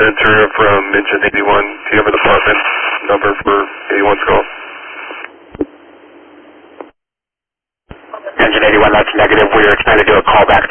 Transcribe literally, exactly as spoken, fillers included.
Center from Engine eighty-one. Do you have a department number for eighty-one's call? Engine eighty-one, that's negative. We are trying to do a callback